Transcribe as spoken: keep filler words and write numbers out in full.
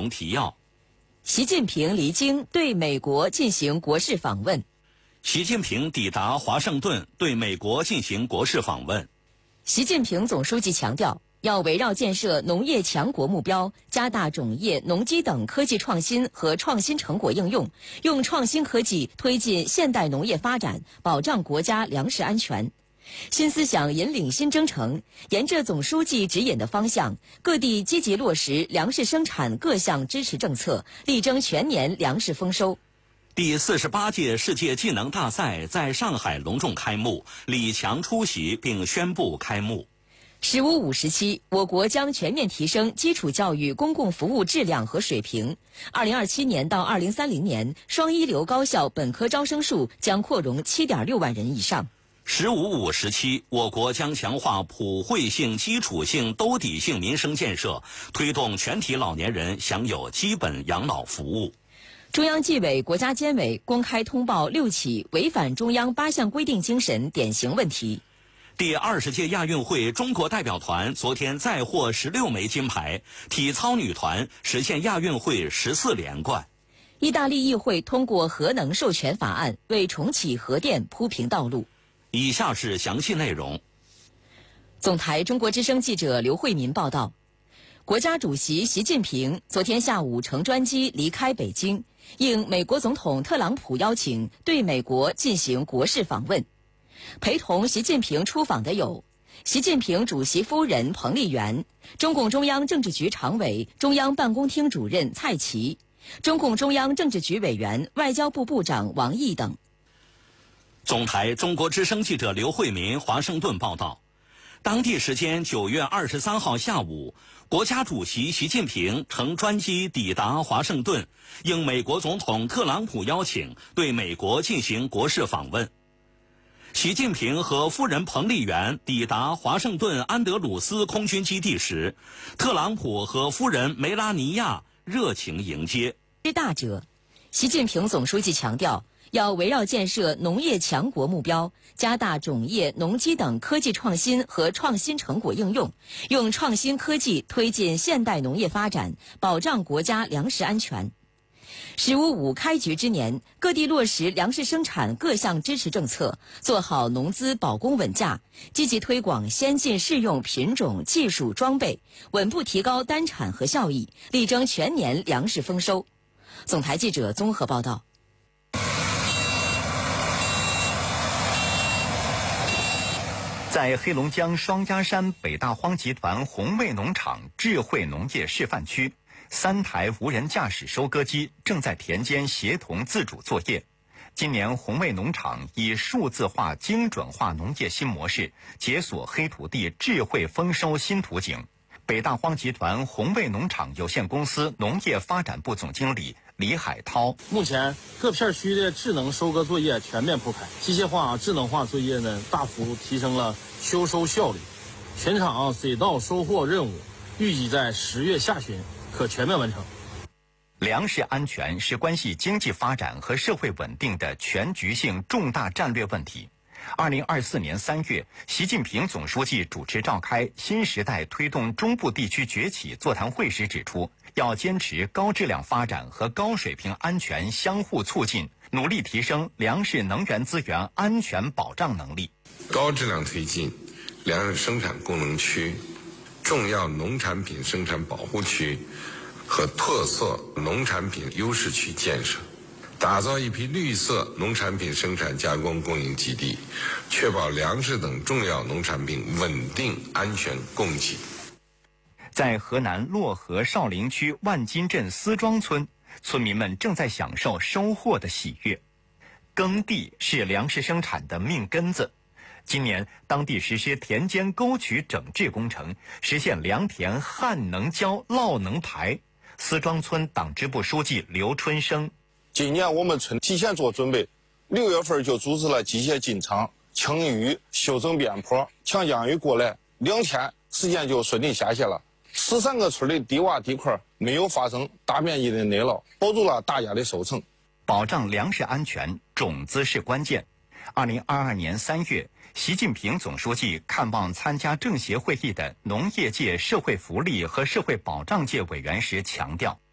容提要。 习近平离京对美国进行国事访问。 习近平抵达华盛顿，对美国进行国事访问。 习近平总书记强调，要围绕建设农业强国目标，加大种业、农机等科技创新和创新成果应用，用创新科技推进现代农业发展，保障国家粮食安全。新思想引领新征程，沿着总书记指引的方向，各地积极落实粮食生产各项支持政策，力争全年粮食丰收。 第四十八届世界技能大赛在上海隆重开幕，李强出席并宣布开幕。 十五五时期，我国将全面提升基础教育公共服务质量和水平。二零二七年到二零三零年，双一流高校本科招生数将扩容七点六万人以上。 十五五时期，我国将强化普惠性、基础性、兜底性民生建设，推动全体老年人享有基本养老服务。 中央纪委国家监委公开通报六起违反中央八项规定精神典型问题。 第二十届亚运会中国代表团昨天再获十六枚金牌，体操女团实现亚运会十四连冠。 意大利议会通过核能授权法案，为重启核电铺平道路。 以下是详细内容。 总台中国之声记者刘慧民报道，国家主席习近平昨天下午乘专机离开北京，应美国总统特朗普邀请，对美国进行国事访问。陪同习近平出访的有习近平主席夫人彭丽媛、中共中央政治局常委、中央办公厅主任蔡奇、中共中央政治局委员、外交部部长王毅等。 总台中国之声记者刘慧民华盛顿报道，当地时间九月二十三号下午，国家主席习近平乘专机抵达华盛顿，应美国总统特朗普邀请，对美国进行国事访问。习近平和夫人彭丽媛抵达华盛顿安德鲁斯空军基地时，特朗普和夫人梅拉尼亚热情迎接。 之大者，习近平总书记强调，要围绕建设农业强国目标，加大种业、农机等科技创新和创新成果应用，用创新科技推进现代农业发展，保障国家粮食安全。十五五开局之年，各地落实粮食生产各项支持政策，做好农资保供稳价，积极推广先进适用品种、技术、装备，稳步提高单产和效益，力争全年粮食丰收。总台记者综合报道。 在黑龙江双鸭山北大荒集团红卫农场智慧农业示范区，三台无人驾驶收割机正在田间协同自主作业。今年红卫农场以数字化、精准化农业新模式，解锁黑土地智慧丰收新图景。北大荒集团红卫农场有限公司农业发展部总经理李海涛： 目前各片区的智能收割作业全面铺开，机械化、智能化作业呢大幅提升了休收效率。全场水稻收获任务预计在十月下旬可全面完成。 粮食安全是关系经济发展和社会稳定的全局性重大战略问题。二零二四年三月，习近平总书记主持召开新时代推动中部地区崛起座谈会时指出，要坚持高质量发展和高水平安全相互促进，努力提升粮食能源资源安全保障能力， 高质量推进粮食生产功能区、重要农产品生产保护区和特色农产品优势区建设，打造一批绿色农产品生产加工供应基地，确保粮食等重要农产品稳定安全供给。 在河南漯河少陵区万金镇思庄村，村民们正在享受收获的喜悦。耕地是粮食生产的命根子。今年，当地实施田间沟渠整治工程，实现良田旱能浇、涝能排。思庄村党支部书记刘春生： 今年我们村提前做准备，六月份就组织了机械进场、清淤、修整边坡，强降雨过来，两天时间就顺利下线了。十三个村的低洼地块没有发生大面积的内涝，保住了大家的收成。 保障粮食安全，种子是关键。二零二二年三月，习近平总书记看望参加政协会议的农业界社会福利和社会保障界委员时强调，